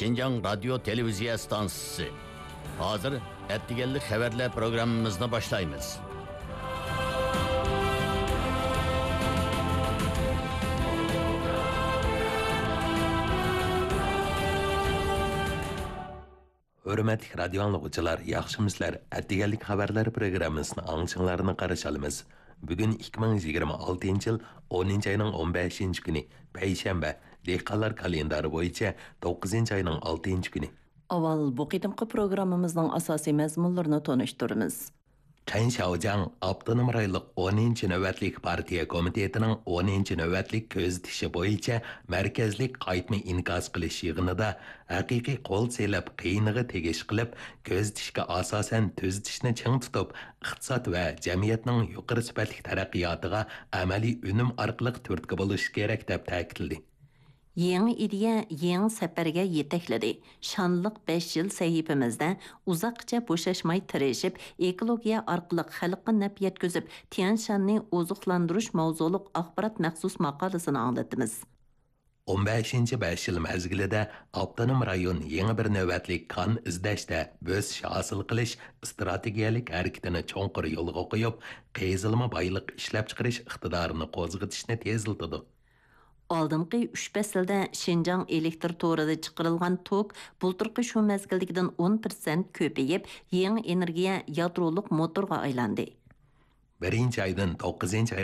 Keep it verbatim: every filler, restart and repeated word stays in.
Şinjan Radyo Televizyon Stansısı. Hazır ettigellik haberler programımızına başlayımız. Hürmetli radyo anlıqçılar, yaxşımızlar, ettigellik haberler programımızın anışınlarını qarışalımız. Bugün iki bin yigirma oltinchi yıl o'ninchi ayning o'n beshinchi kuni, payshanba, dehqonlar kalendari bo'yicha to'qqizinchi ayning oltinchi kuni. Aval bu qitimqi programımızın asosiy mazmunlarini tanıştırımız. Chen Xiaojiang Avtonom rayonluq o'ninchi navbatlik partiya komitetining o'ninchi navbatlik ko'zitishi bo'yicha markazlik qaytma inkos qilish yig'inida haqiqiy qo'l selab qiyinig'i tegish qilib, ko'zitishga asosan tuzitishni ching tutib, iqtisod va jamiyatning yuqori sifatli taraqqiyotiga amaliy unum orqali turtki bo'lish kerak deb ta'kidladi. Yeni ideya yeni səfərgə yetəklədi. Şanlıq besh yil səhifəmizdə uzaqca boşaşmay tirişib, ekologiya arqılıq xalqqa nəf yetközüb, Tian Shanni ozuqlandırış mavzuluq axbarat məxsus maqalasını anlatdımız. o'n beshinchi besh yil mezgilida avtonom rayon yangi bir navbatlik qon izlashda bo'sish hosil qilish strategiyalik harakatini cho'nqir yo'lga qo'yib, qazilma boyliq ishlab chiqarish iqtidorini qo'zg'atishni tezlatdi. Алдыңқы үч пәсілді Шинжаң электр торыда чықырылған ток бұлтырқы шу мәзгілдігіден o'n процent көпейіп, ең энергия ядролық моторға айланды. birinchi aydan to'qqizinchi